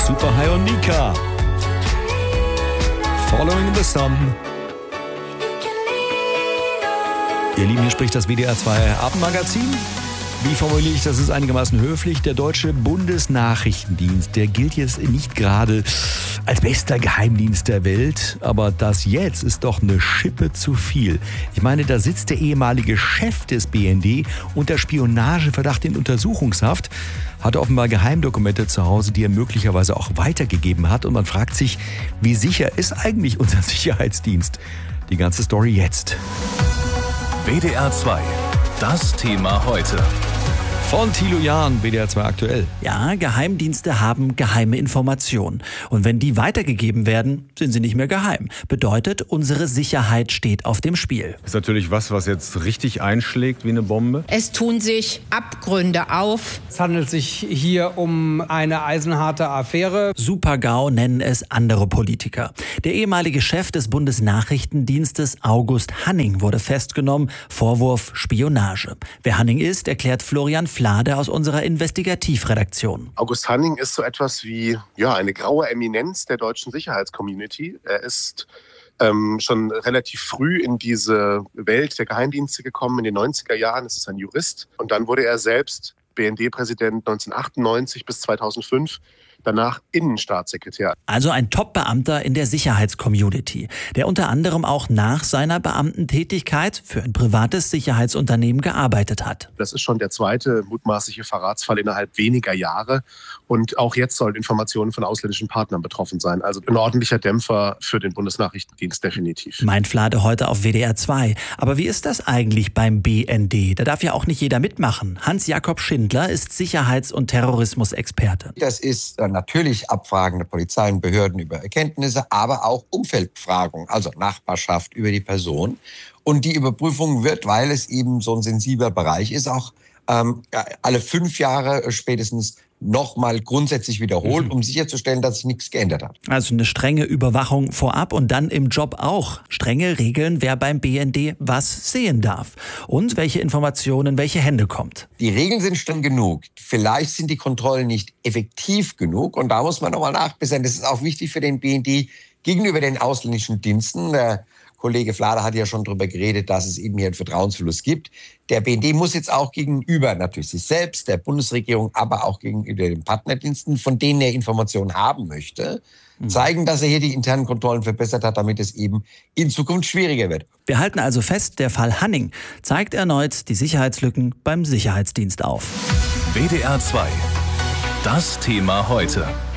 Super High und Nika. Following the Sun. Ihr Lieben, hier spricht das WDR 2 Abendmagazin. Wie formuliere ich das? Ist einigermaßen höflich. Der deutsche Bundesnachrichtendienst, der gilt jetzt nicht gerade als bester Geheimdienst der Welt. Aber das jetzt ist doch eine Schippe zu viel. Ich meine, da sitzt der ehemalige Chef des BND unter Spionageverdacht in Untersuchungshaft, hatte offenbar Geheimdokumente zu Hause, die er möglicherweise auch weitergegeben hat. Und man fragt sich, wie sicher ist eigentlich unser Sicherheitsdienst? Die ganze Story jetzt. WDR 2, das Thema heute. Von Thilo Jahn, WDR 2 aktuell. Ja, Geheimdienste haben geheime Informationen. Und wenn die weitergegeben werden, sind sie nicht mehr geheim. Bedeutet, unsere Sicherheit steht auf dem Spiel. Ist natürlich was jetzt richtig einschlägt wie eine Bombe. Es tun sich Abgründe auf. Es handelt sich hier um eine eisenharte Affäre. Super-GAU nennen es andere Politiker. Der ehemalige Chef des Bundesnachrichtendienstes August Hanning wurde festgenommen. Vorwurf Spionage. Wer Hanning ist, erklärt Florian Flade aus unserer Investigativredaktion. August Hanning ist so etwas wie eine graue Eminenz der deutschen Sicherheitscommunity. Er ist schon relativ früh in diese Welt der Geheimdienste gekommen, in den 90er Jahren. Es ist ein Jurist. Und dann wurde er selbst BND-Präsident 1998 bis 2005. Danach Innenstaatssekretär. Also ein Top-Beamter in der Sicherheitscommunity, der unter anderem auch nach seiner Beamtentätigkeit für ein privates Sicherheitsunternehmen gearbeitet hat. Das ist schon der zweite mutmaßliche Verratsfall innerhalb weniger Jahre. Und auch jetzt sollen Informationen von ausländischen Partnern betroffen sein. Also ein ordentlicher Dämpfer für den Bundesnachrichtendienst definitiv. Meint Flade heute auf WDR 2. Aber wie ist das eigentlich beim BND? Da darf ja auch nicht jeder mitmachen. Hans-Jakob Schindler ist Sicherheits- und Terrorismusexperte. Das ist natürlich Abfragen der Polizei und Behörden über Erkenntnisse, aber auch Umfeldbefragung, also Nachbarschaft über die Person. Und die Überprüfung wird, weil es eben so ein sensibler Bereich ist, auch alle 5 Jahre spätestens nochmal grundsätzlich wiederholt, um sicherzustellen, dass sich nichts geändert hat. Also eine strenge Überwachung vorab und dann im Job auch. Strenge Regeln, wer beim BND was sehen darf und welche Informationen, welche Hände kommt. Die Regeln sind streng genug. Vielleicht sind die Kontrollen nicht effektiv genug und da muss man nochmal nachbessern. Das ist auch wichtig für den BND gegenüber den ausländischen Diensten. Der Kollege Flade hat ja schon darüber geredet, dass es eben hier einen Vertrauensverlust gibt. Der BND muss jetzt auch gegenüber natürlich sich selbst, der Bundesregierung, aber auch gegenüber den Partnerdiensten, von denen er Informationen haben möchte, zeigen, dass er hier die internen Kontrollen verbessert hat, damit es eben in Zukunft schwieriger wird. Wir halten also fest, der Fall Hanning zeigt erneut die Sicherheitslücken beim Sicherheitsdienst auf. WDR 2, das Thema heute.